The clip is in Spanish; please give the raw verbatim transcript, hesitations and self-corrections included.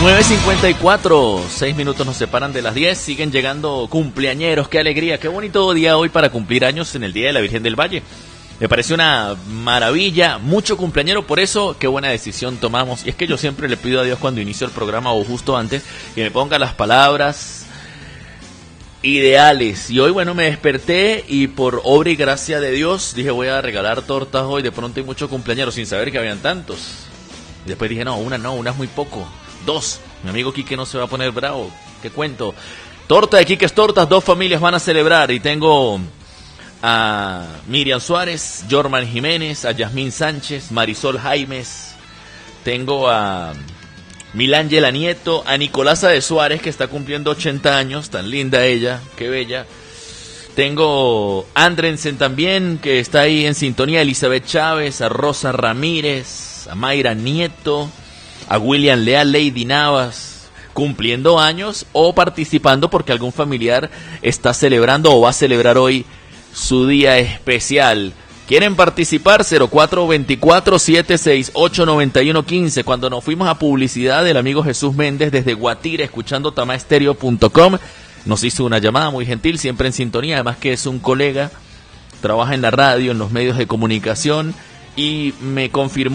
nueve cincuenta y cuatro, seis minutos nos separan de las diez, siguen llegando cumpleañeros, qué alegría, qué bonito día hoy para cumplir años en el Día de la Virgen del Valle. Me parece una maravilla, mucho cumpleañero, por eso qué buena decisión tomamos. Y es que yo siempre le pido a Dios cuando inicio el programa o justo antes que me ponga las palabras ideales. Y hoy, bueno, me desperté y por obra y gracia de Dios dije voy a regalar tortas hoy. De pronto hay muchos cumpleañeros sin saber que habían tantos. Y después dije no, una no, una es muy poco. Dos, mi amigo Quique no se va a poner bravo. ¿Qué cuento? Torta de Quique's Tortas, dos familias van a celebrar y tengo a Miriam Suárez, Jorman Jiménez, a Yasmín Sánchez, Marisol Jaimes, tengo a Milángela Nieto, a Nicolasa de Suárez que está cumpliendo ochenta años, tan linda ella, qué bella. Tengo a Andrensen también que está ahí en sintonía, Elizabeth Chávez, a Rosa Ramírez, a Mayra Nieto, a William Leal, Lady Navas, cumpliendo años o participando porque algún familiar está celebrando o va a celebrar hoy su día especial. ¿Quieren participar? cero cuatro dos cuatro, siete seis ocho, nueve uno uno cinco. Cuando nos fuimos a publicidad, el amigo Jesús Méndez desde Guatire, escuchando tamaestereo punto com, nos hizo una llamada muy gentil, siempre en sintonía, además que es un colega, trabaja en la radio, en los medios de comunicación, y me confirmó